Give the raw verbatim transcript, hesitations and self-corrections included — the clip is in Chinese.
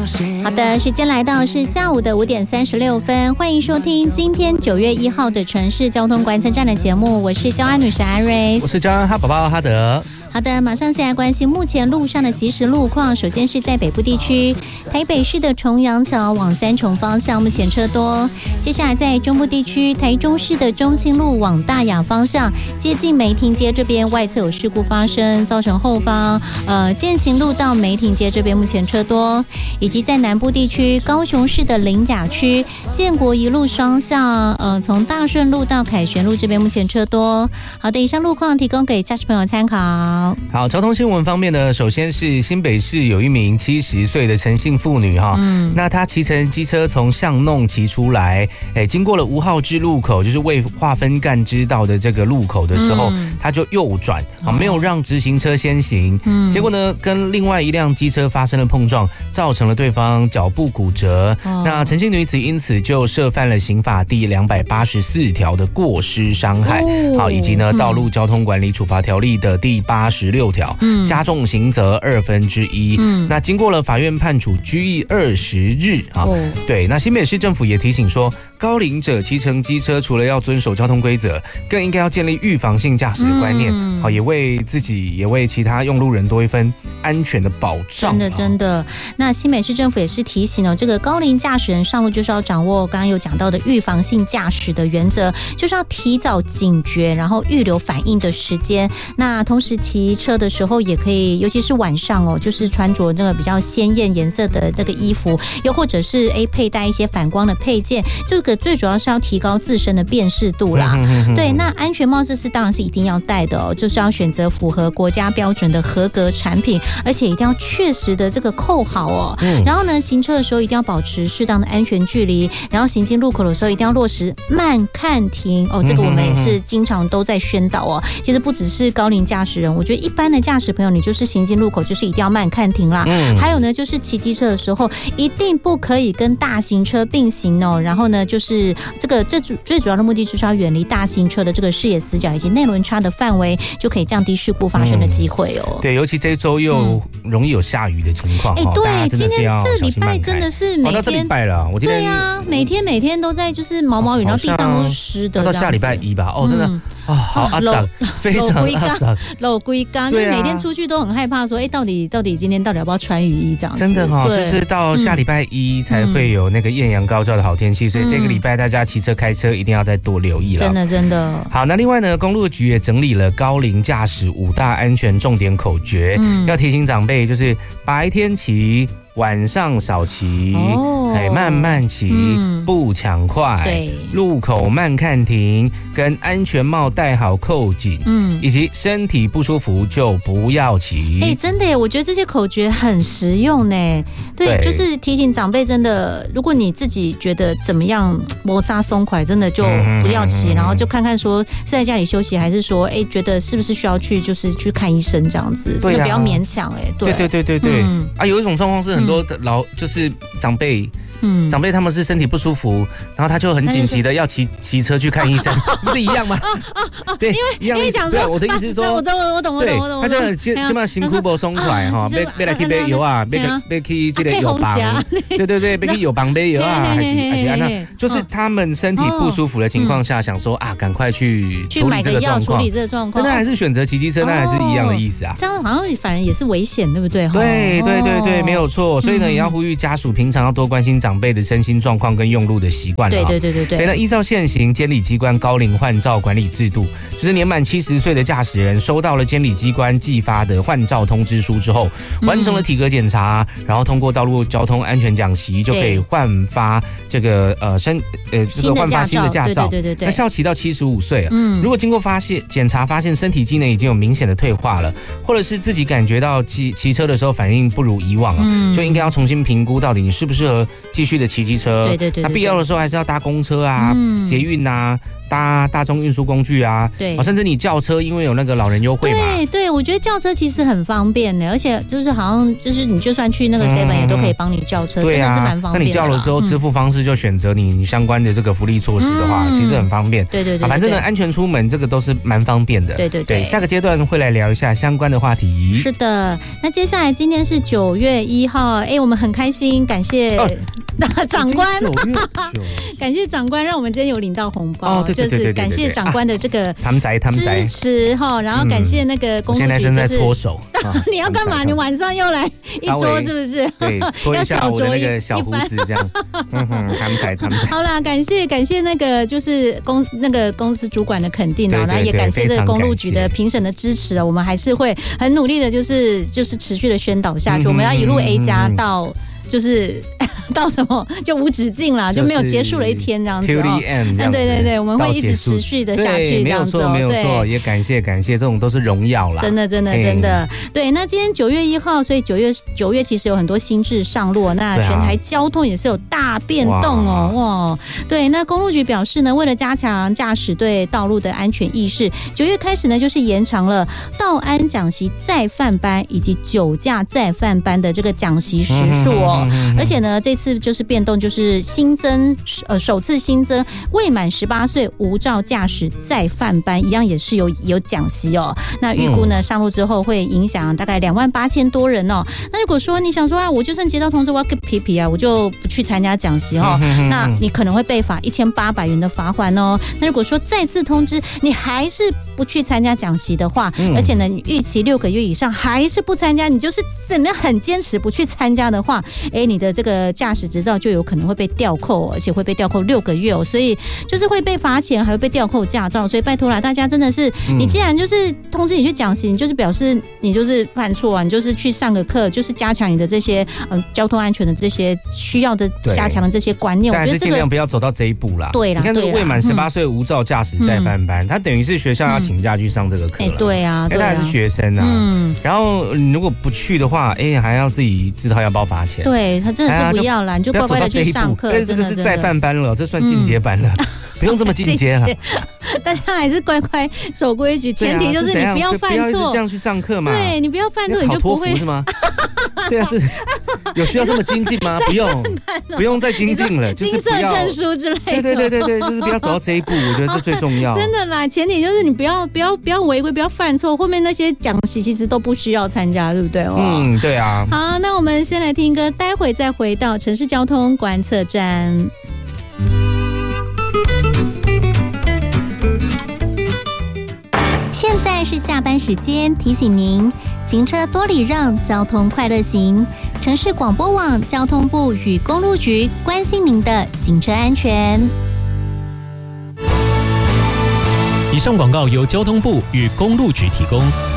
好的，时间来到是下午的五点三十六分，欢迎收听今天九月一号的城市交通观测站的节目，我是交安女神艾瑞， 我是交安哈宝宝哈德。 好的，马上先来关心目前路上的即时路况。首先是在北部地区，台北市的重阳桥往三重方向目前车多。接下来在中部地区，台中市的中清路往大雅方向，接近梅亭街这边外侧有事故发生，造成后方呃践行路到梅亭街这边目前车多。以及在南部地区，高雄市的苓雅区建国一路双向，呃从大顺路到凯旋路这边目前车多。好的，以上路况提供给驾驶朋友参考。 好，交通新闻方面呢，首先是新北市有一名七十岁的陈姓妇女哈，嗯，那她骑乘机车从巷弄骑出来，哎，经过了吴浩之路口，就是未划分干支道的这个路口的时候，嗯、她就右转，啊，没有让直行车先行，嗯，结果呢，跟另外一辆机车发生了碰撞，造成了对方脚部骨折，哦、那陈姓女子因此就涉犯了刑法第两百八十四条的过失伤害，哦、好，以及呢道路交通管理处罚条例的第八十六条，嗯，加重刑责二分之一。嗯，那经过了法院判处拘役二十日啊。哦、对，那新北市政府也提醒说，高龄者骑乘机车除了要遵守交通规则，更应该要建立预防性驾驶的观念，嗯、好，也为自己也为其他用路人多一份安全的保障。 真的真的，那新北市政府也是提醒哦，这个高龄驾驶人上路就是要掌握刚刚有讲到的预防性驾驶的原则，就是要提早警觉，然后预留反应的时间。那同时骑车的时候也可以，尤其是晚上哦，就是穿着那个比较鲜艳颜色的这个衣服，又或者是哎佩戴一些反光的配件，这个最主要是要提高自身的辨识度啦。对，那安全帽这是当然是一定要戴的哦，就是要选择符合国家标准的合格产品，而且一定要确实的这个扣好哦。嗯、然后呢，行车的时候一定要保持适当的安全距离，然后行经路口的时候一定要落实慢看停哦，这个我们也是经常都在宣导哦。其实不只是高龄驾驶人，我觉得一般的驾驶朋友，你就是行经路口就是一定要慢看停啦。嗯、还有呢，就是骑机车的时候一定不可以跟大型车并行哦。然后呢，就是这个最主最主要的目的就是要远离大型车的这个视野死角以及内轮差的范围，就可以降低事故发生的机会哦。 嗯、对，尤其这周又容易有下雨的情况。哎、 嗯，对，今天这个礼拜真的是每天， 哦、到这礼拜了，我今天对啊，每天每天都在就是毛毛雨，然后地上都是湿的。 到下礼拜一吧，哦，真的。嗯啊、哦，好阿杂，非常阿杂， 漏龟缸，就是每天出去都很害怕，说，哎，到底到底今天到底要不要穿雨衣这样子？ 真的哈、哦，就是到下礼拜一才会有那个艳阳高照的好天气，嗯、所以这个礼拜大家骑车开车一定要再多留意了。 真的真的。 好，那另外呢，公路局也整理了高龄驾驶五大安全重点口诀，嗯、要提醒长辈，就是白天骑。晚上少骑，哦、慢慢骑，嗯、不抢快，对，路口慢看停，跟安全帽戴好扣紧，嗯，以及身体不舒服就不要骑。 哎，真的耶，我觉得这些口诀很实用呢。对，对就是提醒长辈，真的，如果你自己觉得怎么样摩擦松快，真的就不要骑，嗯、然后就看看说是在家里休息，还是说哎觉得是不是需要去就是去看医生这样子，真的不要勉强哎。 对对对对对，嗯、啊，有一种状况是很。很多的老就是长辈，嗯，长辈他们是身体不舒服，然后他就很紧急的要骑骑车去看医生，不是一样吗？对，因为讲说，我的意思是说，我懂我懂我懂我懂，他就基本上辛苦不松快哈，别别来去买油啊，别别去这个油帮，对对对，别去油帮买油啊，还是还是安那，就是他们身体不舒服的情况下，想说啊，赶快去去买个药处理这个状况， 那还是选择骑机车，那还是一样的意思啊。 这样好像反而也是危险，对不对？ 对对对对，没有错。所以呢，也要呼吁家属平常要多关心长辈的身心状况跟用路的习惯。 对对对对对。 那依照现行监理机关高龄换照管理制度，就是年满七十岁的驾驶人收到了监理机关寄发的换照通知书之后，完成了体格检查，然后通过道路交通安全讲习，就可以换发这个呃身呃这个换发新的驾照。对对对对。那效期到七十五岁。嗯。如果经过发现检查发现身体机能已经有明显的退化了，或者是自己感觉到骑骑车的时候反应不如以往啊，嗯、就应该要重新评估到底你适不适合继续的骑机车。对对 对, 对, 对。那必要的时候还是要搭公车啊、嗯、捷运啊， 搭大众运输工具啊， 对， 甚至你轿车，因为有那个老人优惠嘛。 对对，我觉得轿车其实很方便的，而且就是好像就是你就算去那个 seven 也都可以帮你叫车，嗯、真的是蛮方便的。 那你叫了之后，支付方式就选择你相关的这个福利措施的话，嗯、其实很方便。 对对 对, 对， 反正呢，安全出门这个都是蛮方便的。 对对 对, 对， 下个阶段会来聊一下相关的话题。 是的，那接下来今天是九月一号，哎，我们很开心，感谢、哦、长官，感谢长官，让我们今天有领到红包， 哦、对对对对对对就是感谢长官的这个他们宅他们宅支持哈，然后感谢那个公路局， 现在正在搓手， 你要干嘛？你晚上又来一桌是不是？ 对，搓一下我的那个小胡子这样。嗯哼，他们宅他们宅。 好啦，感谢感谢那个就是公那个公司主管的肯定啊，然后也感谢这个公路局的评审的支持啊，我们还是会很努力的，就是就是持续的宣导下去，我们要一路 A 加到。就是到什么就无止境啦，就没有结束了一天这样子哦。 嗯， 对对对，我们会一直持续的下去这样子哦。 没有错，没有错，也感谢感谢，这种都是荣耀啦。 真的真的真的，对。那今天九月一号，所以九月九月其实有很多新制上路，那全台交通也是有大变动哦。哇，对。那公路局表示呢，为了加强驾驶对道路的安全意识，九月开始呢，就是延长了道安讲习再犯班以及酒驾再犯班的这个讲习时数哦。而且呢，这次就是变动，就是新增呃首次新增未满十八岁无照驾驶再犯班，一样也是有有讲习哦。那预估呢上路之后会影响大概两万八千多人哦。那如果说你想说啊，我就算接到通知我要跟皮皮啊，我就不去参加讲习哦，那你可能会被罚一千八百元的罚款哦。那如果说再次通知你还是不去参加讲习的话，而且呢你预期六个月以上还是不参加，你就是怎么样很坚持不去参加的话，哎，你的这个驾驶执照就有可能会被吊扣，而且会被吊扣六个月哦，所以就是会被罚钱，还会被吊扣驾照。所以拜托啦，大家真的是，你既然就是通知你去讲习，你就是表示你就是犯错啊，你就是去上个课，就是加强你的这些呃交通安全的这些需要的加强的这些观念。我觉得这个尽量不要走到这一步啦。 对啦， 你看这个未满十八岁无照驾驶再犯班，他等于是学校要请假去上这个课了。 对啊， 因为他还是学生啊。嗯。然后你如果不去的话，哎，还要自己自掏腰包罚钱。 对，他真的是不要啦，你就乖乖的去上课。 这个是再犯班了，这算进阶班了，不用这么进阶了。 大家还是乖乖守规矩，前提就是你不要犯错， 这样去上课嘛。 对，你不要犯错，你就不会是吗？对啊，这有需要这么精进吗？不用，不用再精进了，就是金色证书之类的。 对对对对对，就是不要走到这一步，我觉得这最重要。 真的啦，前提就是你不要不要不要违规，不要犯错，后面那些讲习其实都不需要参加，对不对？ 嗯，对啊。 好，那我们先来听歌，待会再回到城市交通观测站。现在是下班时间，提醒您行车多礼让，交通快乐行。城市广播网交通部与公路局关心您的行车安全。 以上广告由交通部与公路局提供。